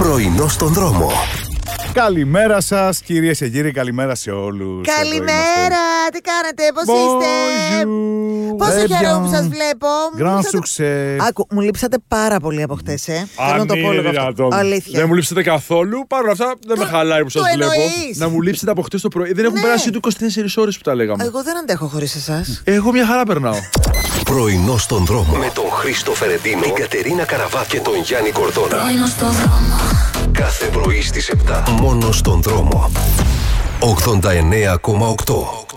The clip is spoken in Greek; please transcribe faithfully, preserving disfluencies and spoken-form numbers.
Πρωινό στον δρόμο. Καλημέρα σας, κυρίες και κύριοι, καλημέρα σε όλους. Καλημέρα, τι κάνετε, πώς είστε? Πόσο χαίρομαι που σας βλέπω. Grand success. Άκου, μου λείψατε πάρα πολύ από χτες, ε. Θέλω να το πω λίγο αυτό. Αλήθεια. Δεν μου λείψατε καθόλου. Παρ' όλα αυτά δεν με χαλάει που σας βλέπω. εννοείς? Να μου λείψετε από χτες το πρωί. Δεν έχουν Ναι. περάσει ούτε είκοσι τέσσερις ώρες που τα λέγαμε. Εγώ δεν αντέχω χωρίς εσάς. Εγώ μια χαρά περνάω. Πρωινό στον δρόμο. Με τον Χρήστο Φερεντίνο, την Κατερίνα Καραβά και τον Γιάννη Κορδόνα. Πρωινό στον δρόμο. Κάθε πρωί στις επτά. Μόνο στον δρόμο. ογδόντα εννέα κόμμα οκτώ.